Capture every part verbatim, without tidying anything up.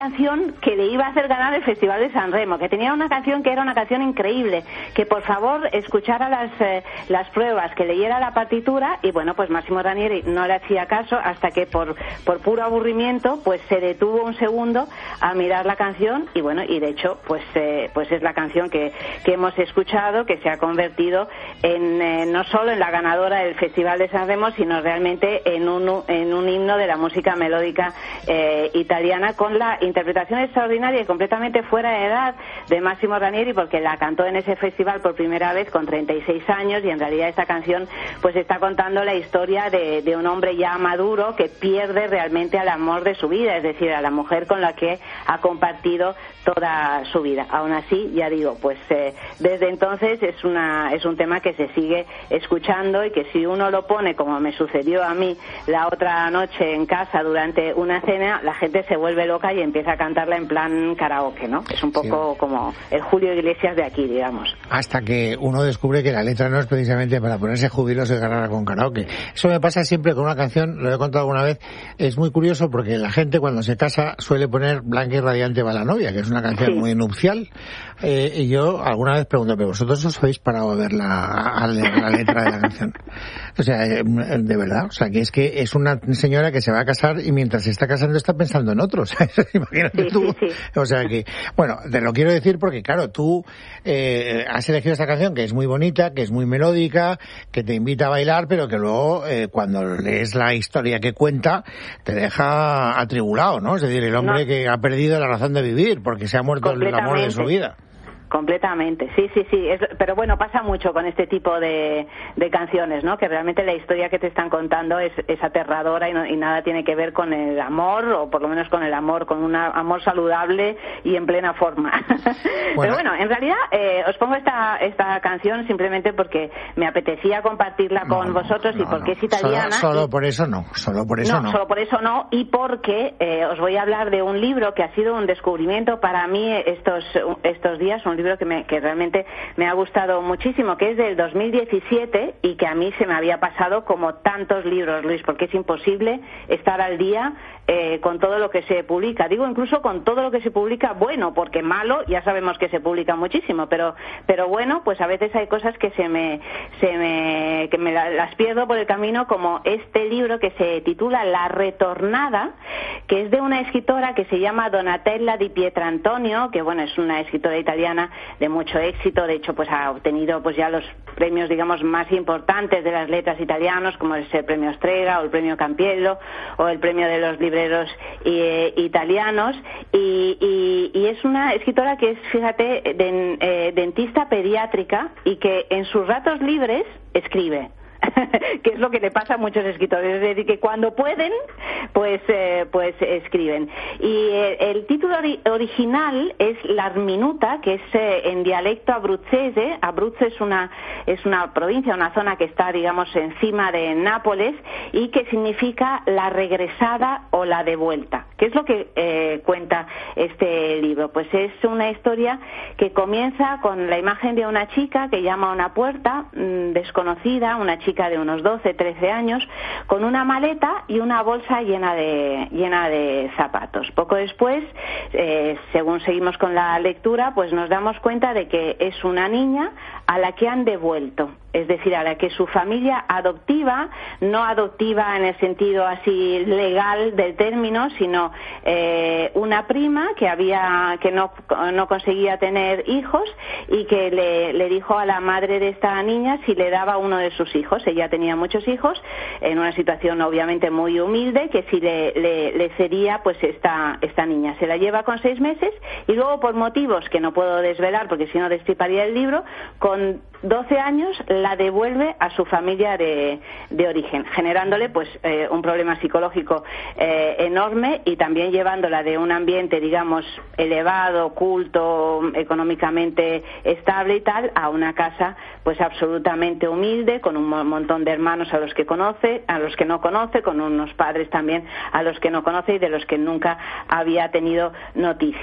canción que le iba a hacer ganar el Festival de San Remo, que tenía una canción que era una canción increíble, que por favor escuchara las eh, las pruebas, que leyera la partitura, y bueno, pues Massimo Ranieri no le hacía caso hasta que por por puro aburrimiento pues se detuvo un segundo a mirar la canción, y bueno, y de hecho pues eh, pues es la canción que, que hemos escuchado, que se ha convertido en eh, no solo en la ganadora del Festival de San Remo, sino realmente en un en un himno de la música melódica eh, italiana, con la interpretación extraordinaria y completamente fuera de edad de Massimo Ranieri, porque la cantó en ese festival por primera vez con treinta y seis años, y en realidad esta canción pues está contando la historia de, de un hombre ya maduro que pierde realmente al amor de su vida, es decir, a la mujer con la que ha compartido toda su vida. Aún así, ya digo, pues eh, desde entonces es una es un tema que se sigue escuchando, y que si uno lo pone, como me sucedió a mí la otra noche en casa durante una cena, la gente se vuelve loca y empieza a cantarla en plan karaoke, ¿no? Es un poco sí, como el Julio Iglesias de aquí, digamos. Hasta que uno descubre que la letra no es precisamente para ponerse jubiloso y ganar con karaoke. Eso me pasa siempre con una canción, lo he contado alguna vez. Es muy curioso porque la gente cuando se casa suele poner Blanca y radiante va la novia, que es una canción sí. muy nupcial. Eh, y yo alguna vez pregunto, ¿pero vosotros os habéis parado a ver la, a leer la letra de la canción? O sea, eh, de verdad, o sea, que es que es una señora que se va a casar y mientras se está casando está pensando en otros. Imagínate sí, tú. Sí, sí. O sea que, bueno, te lo quiero decir porque, claro, tú eh, has elegido esta canción que es muy bonita, que es muy melódica, que te invita a bailar, pero que luego, eh, cuando lees la historia que cuenta, te deja atribulado, ¿no? Es decir, el hombre no. que ha perdido la razón de vivir porque se ha muerto el amor de su vida. Completamente, sí, sí, sí, es, pero bueno, pasa mucho con este tipo de, de canciones, ¿no? Que realmente la historia que te están contando es, es aterradora y, no, y nada tiene que ver con el amor, o por lo menos con el amor, con un amor saludable y en plena forma. Bueno. Pero bueno, en realidad eh, os pongo esta esta canción simplemente porque me apetecía compartirla con no, vosotros no, y porque no. es italiana. Solo, solo y... por eso no, solo por eso no. No, solo por eso no, y porque eh, os voy a hablar de un libro que ha sido un descubrimiento para mí estos estos días, un libro que, me, que realmente me ha gustado muchísimo, que es del dos mil diecisiete y que a mí se me había pasado como tantos libros, Luis, porque es imposible estar al día eh, con todo lo que se publica. Digo incluso con todo lo que se publica bueno, porque malo ya sabemos que se publica muchísimo, pero pero bueno, pues a veces hay cosas que se me se me que me las pierdo por el camino, como este libro que se titula La Retornada, que es de una escritora que se llama Donatella di Pietrantonio, que bueno, es una escritora italiana de mucho éxito. De hecho, pues ha obtenido pues ya los premios, digamos, más importantes de las letras italianos, como es el premio Strega o el premio Campiello o el premio de los libreros eh, italianos, y, y, y es una escritora que es, fíjate, de, eh, dentista pediátrica, y que en sus ratos libres escribe. Que es lo que le pasa a muchos escritores, es decir, que cuando pueden pues eh, pues escriben. Y eh, el título ori- original es L'Arminuta, que es eh, en dialecto abruzzese. Abruzzo es una es una provincia, una zona que está, digamos, encima de Nápoles, y que significa la regresada o la devuelta. ¿Qué es lo que eh, cuenta este libro? Pues es una historia que comienza con la imagen de una chica que llama a una puerta mmm, desconocida, una chica de unos doce, trece años, con una maleta y una bolsa llena de llena de zapatos. Poco después, eh, según seguimos con la lectura, pues nos damos cuenta de que es una niña a la que han devuelto, es decir, a la que su familia adoptiva, no adoptiva en el sentido así legal del término, sino eh, una prima que había que no no conseguía tener hijos, y que le, le dijo a la madre de esta niña si le daba uno de sus hijos. Ella tenía muchos hijos, en una situación obviamente muy humilde, que si le, le, le cedía pues esta esta niña. Se la lleva con seis meses y luego, por motivos que no puedo desvelar porque si no destriparía el libro, con doce años la devuelve a su familia de, de origen, generándole pues eh, un problema psicológico eh, enorme, y también llevándola de un ambiente, digamos, elevado, culto, económicamente estable y tal, a una casa pues absolutamente humilde, con un montón de hermanos a los que conoce, a los que no conoce, con unos padres también a los que no conoce y de los que nunca había tenido noticia.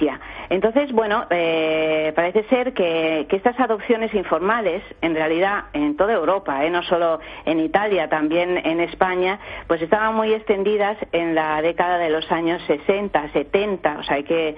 Entonces, bueno, eh, parece ser que, que estas adopciones informales, en realidad en toda Europa, eh, no solo en Italia, también en España, pues estaban muy extendidas en la década de los años sesenta, setenta, o sea, hay que